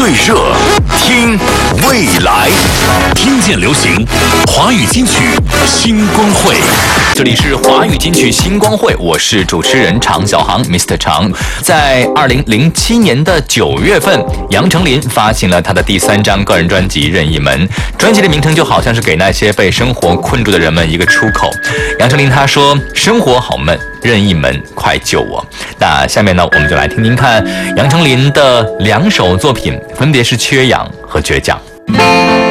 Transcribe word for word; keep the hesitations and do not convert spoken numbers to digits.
最热，听未来，听见流行，华语金曲星光会。这里是华语金曲星光会，我是主持人常小航 Mister 常。在二零零七年的九月份，杨丞琳发行了他的第三张个人专辑《任意门》，专辑的名称就好像是给那些被生活困住的人们一个出口。杨丞琳他说：“生活好闷，任意门，快救我。”那下面呢，我们就来听听看杨丞琳的两首作品，分别是《缺氧》和《倔强》。